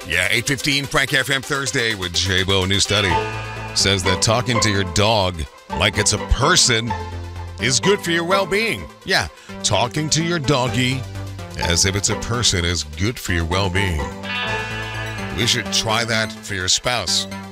Yeah, 8:15 Frank FM Thursday with J-Bo. New study says that talking to your dog like it's a person is good for your well-being. Yeah, talking to your doggy as if it's a person is good for your well-being. We should try that for your spouse.